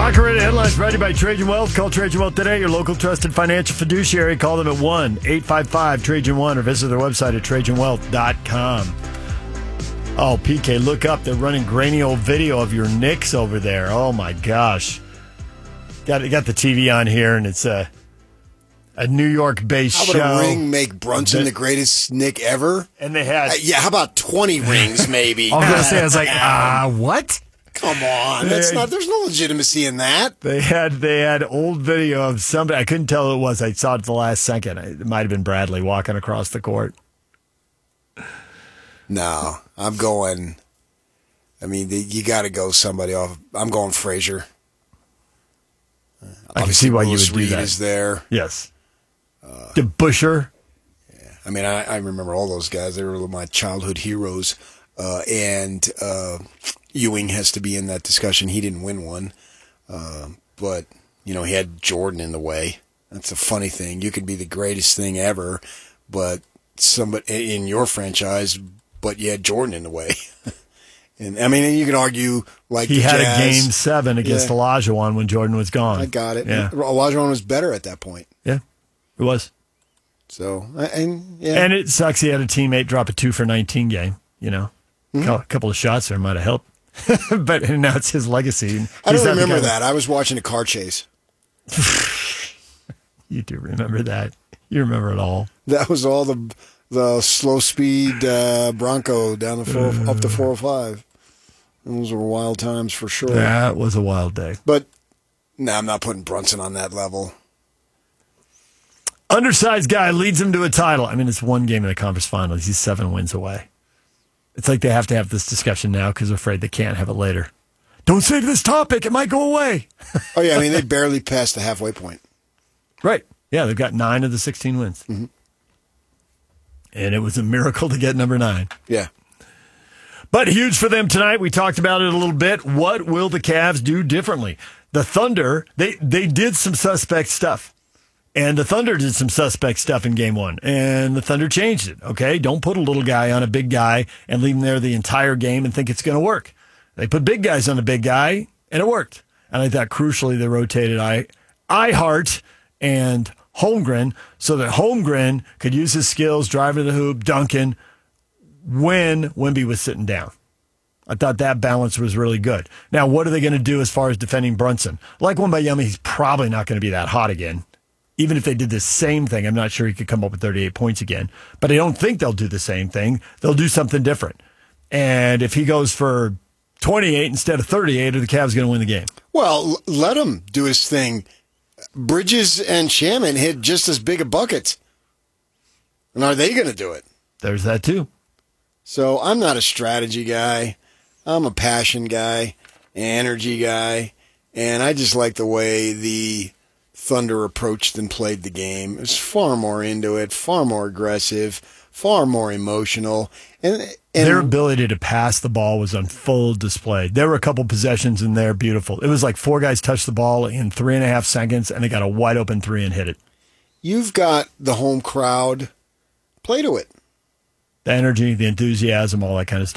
Locker headlines brought to you by Trajan Wealth. Call Trajan Wealth today, your local trusted financial fiduciary. Call them at 1-855-TRAJAN1 or visit their website at TrajanWealth.com. Oh, PK, look up. They're running grainy old video of your Knicks over there. Oh, my gosh. Got the TV on here, and it's a New York-based show. How about a ring make Brunson the greatest Knick ever? And they had... how about 20 rings, maybe? I was going to say, I was like, what? Come on. There's no legitimacy in that. They had old video of somebody. I couldn't tell who it was. I saw it at the last second. It might have been Bradley walking across the court. No, I'm going. I mean, you got to go somebody off. I'm going Frazier. I can see why you would do Reed that. is there. Yes. The Busher. Yeah. I mean, I remember all those guys. They were my childhood heroes. And Ewing has to be in that discussion. He didn't win one. But, he had Jordan in the way. That's a funny thing. You could be the greatest thing ever, but somebody in your franchise, but you had Jordan in the way. And I mean, you could argue like he had Jazz. A game 7 against Olajuwon when Jordan was gone. I got it. Yeah. Olajuwon was better at that point. Yeah, it was. So, and it sucks he had a teammate drop a 2 for 19 game, Mm-hmm. A couple of shots there might have helped. But now it's his legacy. I don't remember that. I was watching a car chase. You do remember that. You remember it all. That was all the slow speed Bronco down up the 405. Those were wild times for sure. That was a wild day. But no, I'm not putting Brunson on that level. Undersized guy leads him to a title. I mean, it's one game in the conference finals. He's 7 wins away. It's like they have to have this discussion now because they're afraid they can't have it later. Don't save this topic. It might go away. Oh, yeah. I mean, they barely passed the halfway point. Right. Yeah, they've got 9 of the 16 wins. Mm-hmm. And it was a miracle to get number 9. Yeah. But huge for them tonight. We talked about it a little bit. What will the Cavs do differently? The Thunder, they did some suspect stuff. And the Thunder did some suspect stuff in game 1. And the Thunder changed it, okay? Don't put a little guy on a big guy and leave him there the entire game and think it's going to work. They put big guys on a big guy, and it worked. And I thought, crucially, they rotated Ihart and Holmgren so that Holmgren could use his skills, drive to the hoop, dunking, when Wemby was sitting down. I thought that balance was really good. Now, what are they going to do as far as defending Brunson? Like Wembanyama, he's probably not going to be that hot again. Even if they did the same thing, I'm not sure he could come up with 38 points again. But I don't think they'll do the same thing. They'll do something different. And if he goes for 28 instead of 38, are the Cavs going to win the game? Well, let him do his thing. Bridges and Shaman hit just as big a bucket. And are they going to do it? There's that too. So I'm not a strategy guy. I'm a passion guy, energy guy. And I just like the way the Thunder approached and played the game. It was far more into it, far more aggressive, far more emotional. And their ability to pass the ball was on full display. There were a couple possessions in there, beautiful. It was like 4 guys touched the ball in 3.5 seconds, and they got a wide open 3 and hit it. You've got the home crowd. Play to it. The energy, the enthusiasm, all that kind of stuff.